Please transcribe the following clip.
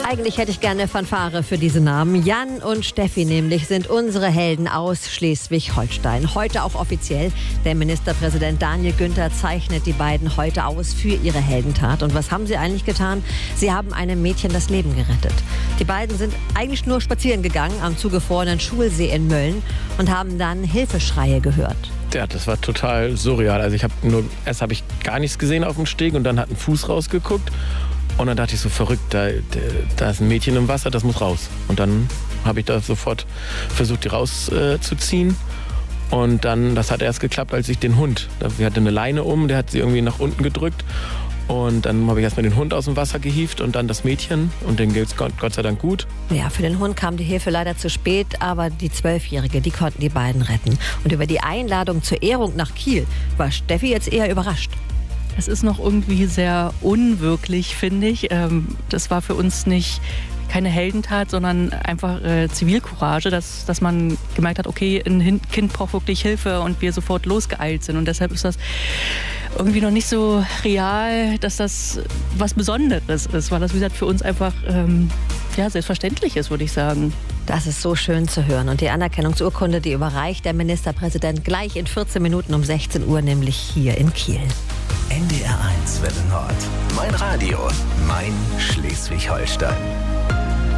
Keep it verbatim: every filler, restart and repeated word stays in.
Eigentlich hätte ich gerne Fanfare für diese Namen. Jan und Steffi nämlich sind unsere Helden aus Schleswig-Holstein. Heute auch offiziell. Der Ministerpräsident Daniel Günther zeichnet die beiden heute aus für ihre Heldentat. Und was haben sie eigentlich getan? Sie haben einem Mädchen das Leben gerettet. Die beiden sind eigentlich nur spazieren gegangen am zugefrorenen Schulsee in Mölln und haben dann Hilfeschreie gehört. Ja, das war total surreal. Also ich habe nur, erst habe ich gar nichts gesehen auf dem Steg und dann hat ein Fuß rausgeguckt. Und dann dachte ich so, verrückt, da, da ist ein Mädchen im Wasser, das muss raus. Und dann habe ich da sofort versucht, die rauszuziehen. Äh, und dann, das hat erst geklappt, als ich den Hund, wir hatten eine Leine um, der hat sie irgendwie nach unten gedrückt. Und dann habe ich erstmal den Hund aus dem Wasser gehievt und dann das Mädchen. Und denen geht es Gott, Gott sei Dank gut. Ja, für den Hund kam die Hilfe leider zu spät, aber die Zwölfjährige, die konnten die beiden retten. Und über die Einladung zur Ehrung nach Kiel war Steffi jetzt eher überrascht. Es ist noch irgendwie sehr unwirklich, finde ich. Das war für uns nicht keine Heldentat, sondern einfach äh, Zivilcourage, dass, dass man gemerkt hat, okay, ein Kind braucht wirklich Hilfe und wir sofort losgeeilt sind. Und deshalb ist das irgendwie noch nicht so real, dass das was Besonderes ist, weil das, wie gesagt, für uns einfach ähm, ja, selbstverständlich ist, würde ich sagen. Das ist so schön zu hören. Und die Anerkennungsurkunde, die überreicht der Ministerpräsident gleich in vierzehn Minuten um sechzehn Uhr, nämlich hier in Kiel. N D R eins Welle Nord. Mein Radio, mein Schleswig-Holstein.